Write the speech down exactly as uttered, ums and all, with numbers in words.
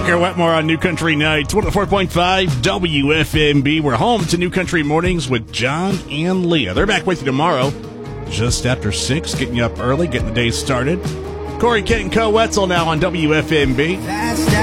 Walker Wetmore on New Country Nights, one oh four point five W F M B. We're home to New Country Mornings with John and Leah. They're back with you tomorrow, just after six, getting you up early, getting the day started. Corey, Kent, and Co. Wetzel now on W F M B.